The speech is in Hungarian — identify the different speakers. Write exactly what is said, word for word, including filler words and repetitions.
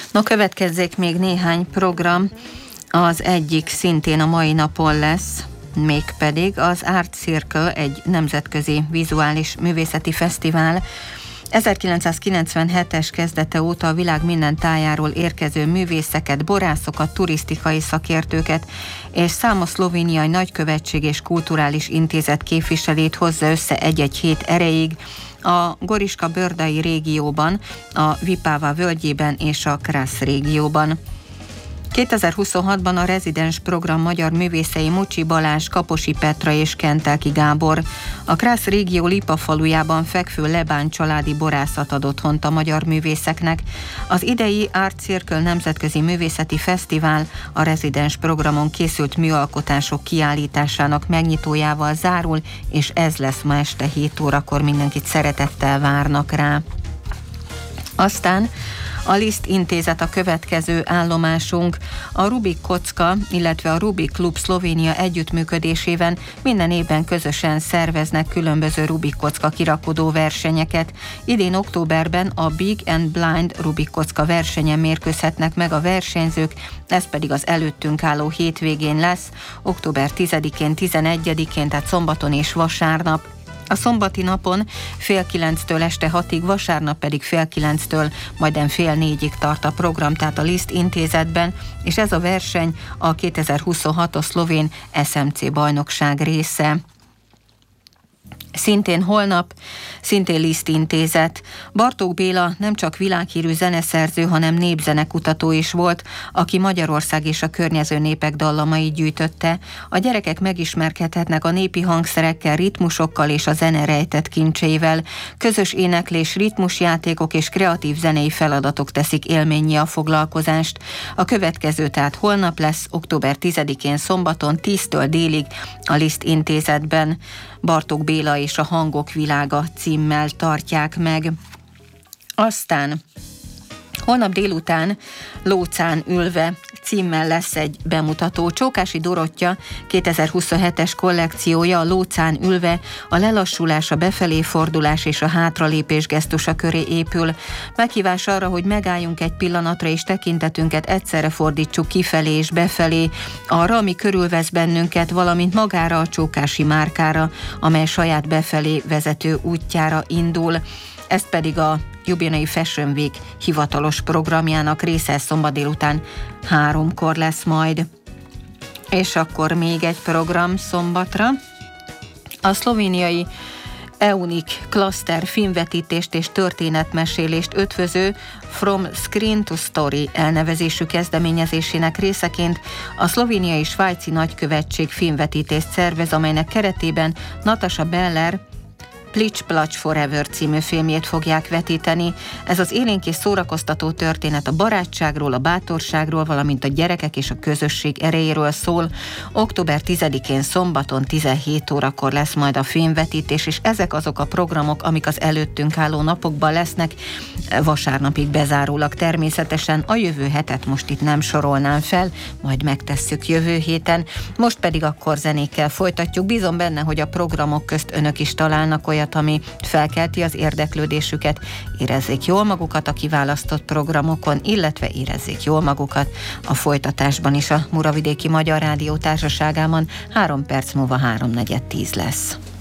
Speaker 1: No, következzék még néhány program. Az egyik szintén a mai napon lesz, mégpedig az Art Circle, egy nemzetközi vizuális művészeti fesztivál. ezerkilencszázkilencvenhetes kezdete óta a világ minden tájáról érkező művészeket, borászokat, turisztikai szakértőket és számos szlovéniai nagykövetség és kulturális intézet képviselét hozza össze egy-egy hét erejéig a Goriška-Brdai régióban, a Vipava völgyében és a Kras régióban. kétezer-huszonhatban a rezidens program magyar művészei Mucsi Balázs, Kaposi Petra és Kentelki Gábor. A Krász régió Lipa falujában fekvő Lebán családi borászat ad otthont a magyar művészeknek. Az idei Art Circle nemzetközi művészeti fesztivál a rezidens programon készült műalkotások kiállításának megnyitójával zárul, és ez lesz ma este hét órakor, mindenkit szeretettel várnak rá. Aztán a Liszt intézet a következő állomásunk. A Rubik Kocka, illetve a Rubik Klub Szlovénia együttműködésében minden évben közösen szerveznek különböző Rubik Kocka kirakodó versenyeket. Idén októberben a Big and Blind Rubik Kocka versenyen mérkőzhetnek meg a versenyzők, ez pedig az előttünk álló hétvégén lesz, október tizedikén, tizenegyedikén, tehát szombaton és vasárnap. A szombati napon fél kilenctől este hatig, vasárnap pedig fél kilenctől majdnem fél négyig tart a program, tehát a Liszt intézetben, és ez a verseny a kétezer-huszonhatos szlovén es em cé bajnokság része. Szintén holnap, szintén Liszt intézet. Bartók Béla nem csak világhírű zeneszerző, hanem népzenekutató is volt, aki Magyarország és a környező népek dallamait gyűjtötte. A gyerekek megismerkedhetnek a népi hangszerekkel, ritmusokkal és a zene rejtett kincseivel. Közös éneklés, ritmusjátékok és kreatív zenei feladatok teszik élménnyé a foglalkozást. A következő tehát holnap lesz, október tizedikén szombaton tíztől délig a Liszt intézetben. Bartók Béla és a Hangok világa címmel tartják meg. Aztán holnap délután Lócán ülve címmel lesz egy bemutató. Csókási Dorottya kétezer-huszonhetes kollekciója a Lócán ülve a lelassulás, a befelé fordulás és a hátralépés gesztusa köré épül. Meghívás arra, hogy megálljunk egy pillanatra és tekintetünket egyszerre fordítsuk kifelé és befelé, arra, ami körülvesz bennünket, valamint magára a csókási márkára, amely saját befelé vezető útjára indul. Ez pedig a Ljubljanai Fashion Week hivatalos programjának része, szombat délután háromkor lesz majd. És akkor még egy program szombatra. A szlovéniai EUNIC Cluster filmvetítést és történetmesélést ötvöző From Screen to Story elnevezésű kezdeményezésének részeként a szlovéniai svájci nagykövetség filmvetítést szervez, amelynek keretében Natasha Beller Plics Placs Forever című filmjét fogják vetíteni. Ez az élénk és szórakoztató történet a barátságról, a bátorságról, valamint a gyerekek és a közösség erejéről szól. október tizedikén szombaton tizenhét órakor lesz majd a filmvetítés, és ezek azok a programok, amik az előttünk álló napokban lesznek, vasárnapig bezárólag természetesen. A jövő hetet most itt nem sorolnám fel, majd megtesszük jövő héten. Most pedig akkor zenékkel folytatjuk. Bízom benne, hogy a programok közt önök is találnak olyat, ami felkelti az érdeklődésüket. Érezzék jól magukat a kiválasztott programokon, illetve érezzék jól magukat a folytatásban is a Muravidéki Magyar Rádió társaságában. Három perc múlva háromnegyed tíz lesz.